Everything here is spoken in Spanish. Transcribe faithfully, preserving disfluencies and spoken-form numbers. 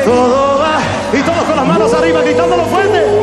Todo va. Y todos con las manos arriba, gritándolo fuerte.